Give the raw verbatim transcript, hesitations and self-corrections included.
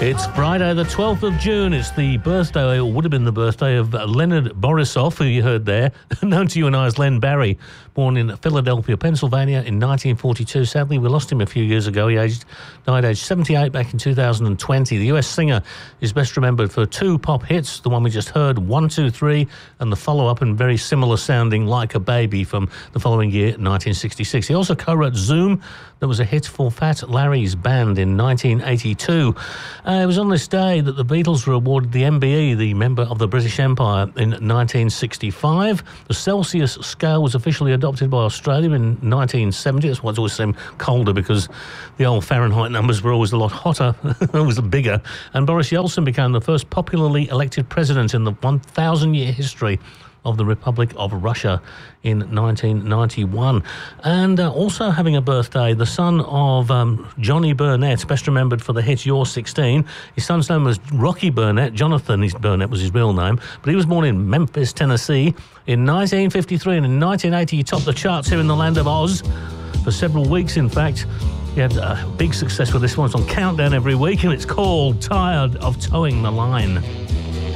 It's Friday the twelfth of June. It's the birthday, or would have been the birthday, of Leonard Borisov, who you heard there, known to you and I as Len Barry, born in Philadelphia, Pennsylvania in nineteen forty-two. Sadly, we lost him a few years ago. He aged, died aged seventy-eight back in two thousand twenty. The U S singer is best remembered for two pop hits, the one we just heard, one two three, and the follow-up and very similar sounding Like a Baby from the following year, nineteen sixty-six. He also co-wrote Zoom, that was a hit for Fat Larry's band in nineteen eighty-two. Uh, it was on this day that the Beatles were awarded the M B E, the Member of the British Empire, in nineteen sixty-five. The Celsius scale was officially adopted by Australia in nineteen seventy. That's why it's always seemed colder, because the old Fahrenheit numbers were always a lot hotter, always bigger. And Boris Yeltsin became the first popularly elected president in the one thousand year history of the Republic of Russia in nineteen ninety-one. And uh, also having a birthday, the son of um, Johnny Burnett, best remembered for the hit You're sixteen. His son's name was Rocky Burnett. Jonathan his Burnett was his real name, but he was born in Memphis, Tennessee in nineteen fifty-three, and in nineteen eighty he topped the charts here in the land of Oz for several weeks, in fact. He had a big success with this one. It's on Countdown every week, and it's called Tired of Towing the Line.